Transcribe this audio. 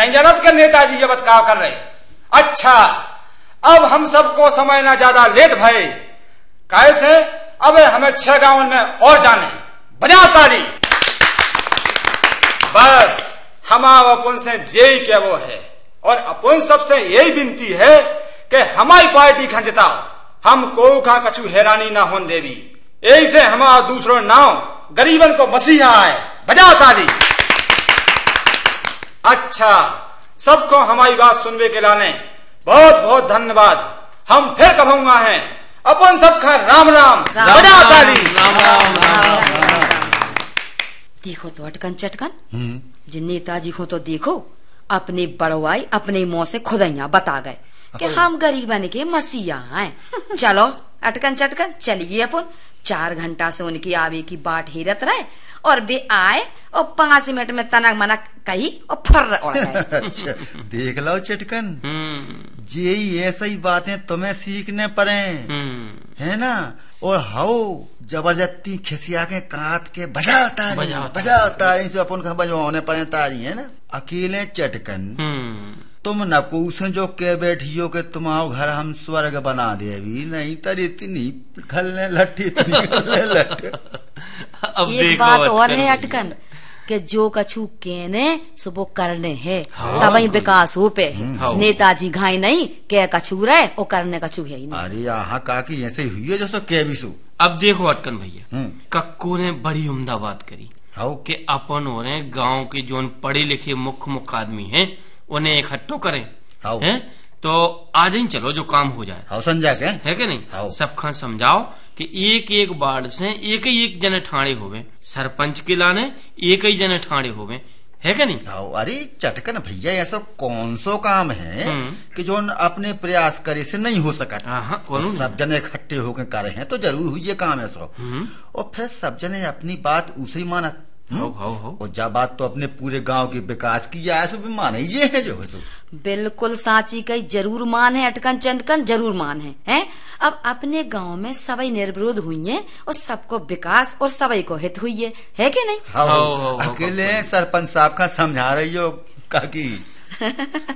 नहीं जानत के नेताजी ये बतकाव कर रहे। अच्छा, अब हम सबको समय ना ज्यादा लेत भाई, कैसे अब हमें 6 गांव में और जाने। बजा ताली। बस हम अपन से जय क्या वो है, और अपन सबसे यही विनती है कि हमारी पार्टी खंजताओ, हम को का कछु हैरानी ना होन देवी। यही से हमारा दूसरो नाव गरीबन को मसीहा है। बजा ताली। अच्छा, सबको हमारी बात सुनने के लाने बहुत बहुत धन्यवाद। हम फिर कहूंगा है अपन सबका राम राम। बजा ताली। देखो तो अटकन चटकन, जिन नेताजी को तो देखो अपने बड़वाई अपने मुंह से खुदैया बता गए कि हम गरीबन के मसीहा हैं। चलो अटकन चटकन चलिए अपन। 4 घंटा से उनकी आवे की बाट हेरत रहे, और वे आए और 5 मिनट में तनक मनक कही और फर उड़ गए। अच्छा, देख लो चटकन, ये ऐसा ही बातें तुम्हें सीखने पड़े है ना। और हाउ जबरदस्ती खिसिया के काट के बजा तारी से अपन बजवाने पड़े तारी है ना। अकेले चटकन तुम नपूस जो के बैठियो के तुम्हारो घर हम स्वर्ग बना देवी, नहीं तर इतनी खलने लट्ठी एक बात और है अटकन कि जो कछु कहने सो वो करने है, तभी विकास हो पे। नेताजी घाई नहीं के कछु रहे और करने कछु है ही नहीं। अरे यहाँ काकी ऐसे हुई है जैसे के भी सो। अब देखो अटकन भैया, कक्कू ने बड़ी उम्दा बात करी कि अपन हो रहे गांव के जो पढ़े लिखे मुख्य आदमी हैं उन्हें इकट्ठो करें हैं, तो आज ही चलो जो काम हो जाए। समझा के है कि नहीं। सबका समझाओ कि एक वार्ड से एक जने ठाणे होवे, सरपंच के लाने एक ही जने ठाणे होवे, है कि नहीं। अरे चटकन भैया, ऐसा कौन सो काम है कि जो अपने प्रयास करे से नहीं हो सका। सब जने इकट्ठे होकर करे हैं तो जरूर हुई ये काम है सो। और फिर सब जने अपनी बात उसे ही माना। और जब बात तो अपने पूरे गांव के विकास की जाए सो भी मान ये है जो है सो। बिल्कुल साची कही, जरूर मान है अटकन चटकन, जरूर मान है। अब अपने गांव में सभी निर्विरोध हुई है और सबको विकास और सभी को हित हुई है कि नहीं। अकेले सरपंच साहब का समझा रही हो काकी।